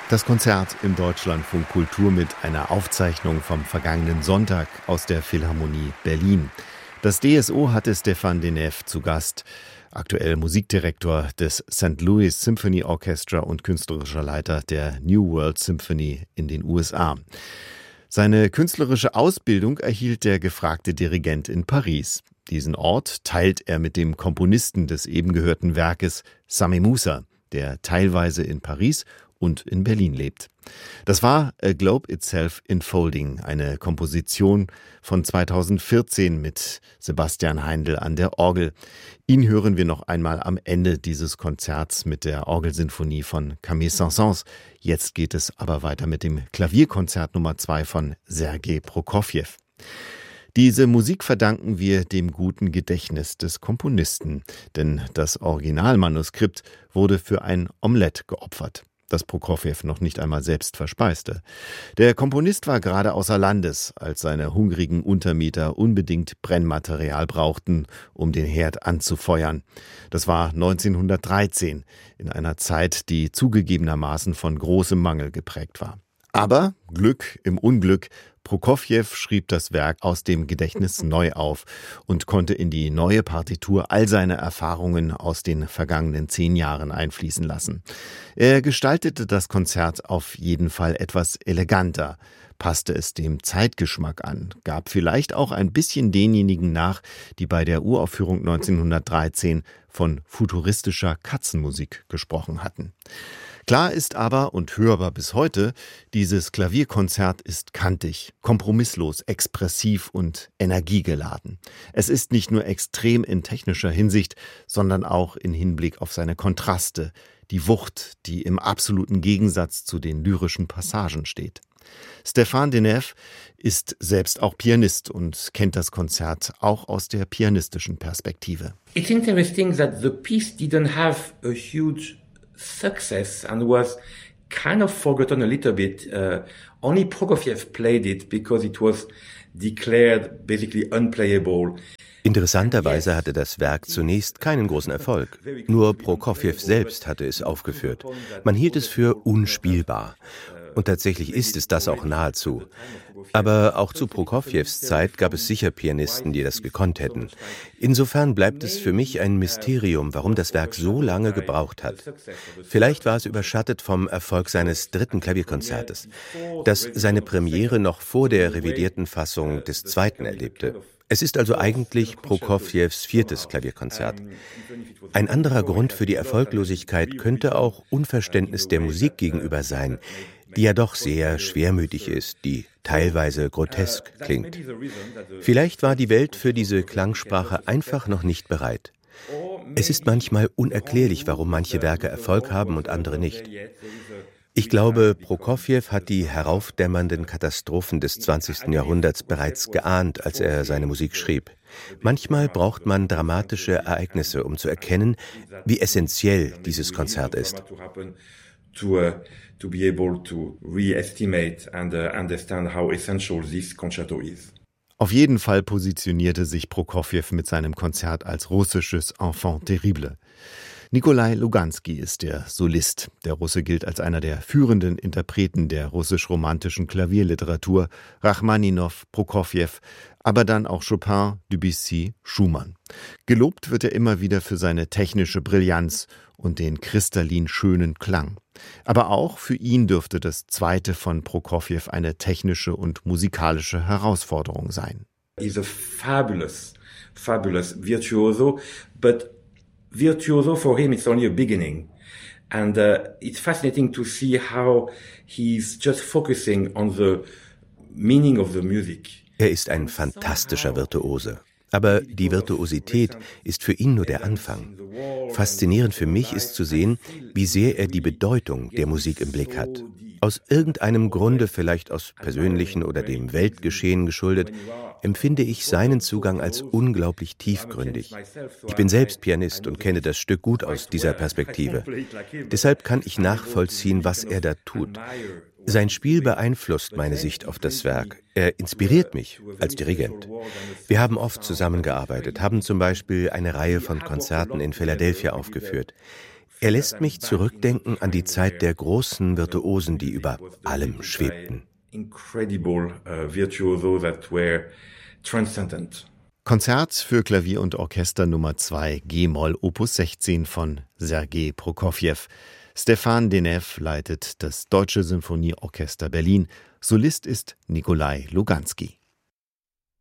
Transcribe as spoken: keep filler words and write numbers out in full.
Das Konzert im Deutschlandfunk Kultur mit einer Aufzeichnung vom vergangenen Sonntag aus der Philharmonie Berlin. Das D S O hatte Stéphane Denève zu Gast, aktuell Musikdirektor des Saint Louis Symphony Orchestra und künstlerischer Leiter der New World Symphony in den U S A. Seine künstlerische Ausbildung erhielt der gefragte Dirigent in Paris. Diesen Ort teilt er mit dem Komponisten des eben gehörten Werkes, Sami Moussa, der teilweise in Paris und in Berlin lebt. Das war A Globe Itself Enfolding, eine Komposition von zweitausendvierzehn mit Sebastian Heindl an der Orgel. Ihn hören wir noch einmal am Ende dieses Konzerts mit der Orgelsinfonie von Camille Saint-Saëns. Jetzt geht es aber weiter mit dem Klavierkonzert Nummer zwei von Sergei Prokofjew. Diese Musik verdanken wir dem guten Gedächtnis des Komponisten, denn das Originalmanuskript wurde für ein Omelett geopfert, das Prokofjew noch nicht einmal selbst verspeiste. Der Komponist war gerade außer Landes, als seine hungrigen Untermieter unbedingt Brennmaterial brauchten, um den Herd anzufeuern. Das war neunzehnhundertdreizehn, in einer Zeit, die zugegebenermaßen von großem Mangel geprägt war. Aber Glück im Unglück, Prokofjew schrieb das Werk aus dem Gedächtnis neu auf und konnte in die neue Partitur all seine Erfahrungen aus den vergangenen zehn Jahren einfließen lassen. Er gestaltete das Konzert auf jeden Fall etwas eleganter, passte es dem Zeitgeschmack an, gab vielleicht auch ein bisschen denjenigen nach, die bei der Uraufführung neunzehnhundertdreizehn von futuristischer Katzenmusik gesprochen hatten. Klar ist aber und hörbar bis heute, dieses Klavierkonzert ist kantig, kompromisslos, expressiv und energiegeladen. Es ist nicht nur extrem in technischer Hinsicht, sondern auch in Hinblick auf seine Kontraste, die Wucht, die im absoluten Gegensatz zu den lyrischen Passagen steht. Stéphane Denève ist selbst auch Pianist und kennt das Konzert auch aus der pianistischen Perspektive. It's interesting that the piece didn't have a huge success and was kind of forgotten a little bit. Uh, only Prokofjew played it because it was declared basically unplayable. Interessanterweise hatte das Werk zunächst keinen großen Erfolg. Nur Prokofjew selbst hatte es aufgeführt. Man hielt es für unspielbar. Und tatsächlich ist es das auch nahezu. Aber auch zu Prokofjews Zeit gab es sicher Pianisten, die das gekonnt hätten. Insofern bleibt es für mich ein Mysterium, warum das Werk so lange gebraucht hat. Vielleicht war es überschattet vom Erfolg seines dritten Klavierkonzertes, das seine Premiere noch vor der revidierten Fassung des zweiten erlebte. Es ist also eigentlich Prokofjews viertes Klavierkonzert. Ein anderer Grund für die Erfolglosigkeit könnte auch Unverständnis der Musik gegenüber sein, die ja doch sehr schwermütig ist, die teilweise grotesk klingt. Vielleicht war die Welt für diese Klangsprache einfach noch nicht bereit. Es ist manchmal unerklärlich, warum manche Werke Erfolg haben und andere nicht. Ich glaube, Prokofjew hat die heraufdämmernden Katastrophen des zwanzigsten Jahrhunderts bereits geahnt, als er seine Musik schrieb. Manchmal braucht man dramatische Ereignisse, um zu erkennen, wie essentiell dieses Konzert ist. To, uh, to be able to re-estimate and uh, understand how essential this concerto is. Auf jeden Fall positionierte sich Prokofjew mit seinem Konzert als russisches Enfant terrible. Nikolai Lugansky ist der Solist. Der Russe gilt als einer der führenden Interpreten der russisch-romantischen Klavierliteratur, Rachmaninow, Prokofjew, aber dann auch Chopin, Debussy, Schumann. Gelobt wird er immer wieder für seine technische Brillanz und den kristallin schönen Klang. Aber auch für ihn dürfte das zweite von Prokofjew eine technische und musikalische Herausforderung sein. He's a fabulous, fabulous virtuoso, but virtuoso for him it's only a beginning. And uh, it's fascinating to see how he's just focusing on the meaning of the music. Er ist ein fantastischer Virtuose. Aber die Virtuosität ist für ihn nur der Anfang. Faszinierend für mich ist zu sehen, wie sehr er die Bedeutung der Musik im Blick hat. Aus irgendeinem Grunde, vielleicht aus persönlichen oder dem Weltgeschehen geschuldet, empfinde ich seinen Zugang als unglaublich tiefgründig. Ich bin selbst Pianist und kenne das Stück gut aus dieser Perspektive. Deshalb kann ich nachvollziehen, was er da tut. Sein Spiel beeinflusst meine Sicht auf das Werk. Er inspiriert mich als Dirigent. Wir haben oft zusammengearbeitet, haben zum Beispiel eine Reihe von Konzerten in Philadelphia aufgeführt. Er lässt mich zurückdenken an die Zeit der großen Virtuosen, die über allem schwebten. Incredible uh, virtuoso that were transcendent. Konzert für Klavier und Orchester Nummer zwei, G-Moll, Opus sechzehn von Sergei Prokofjew. Stefan Denef leitet das Deutsche Sinfonieorchester Berlin. Solist ist Nikolai Luganski.